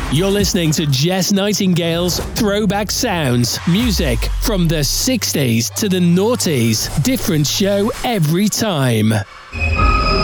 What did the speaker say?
You're listening to Jess Nightingale's Throwback Sounds. Music from the 60s to the noughties. Different show every time.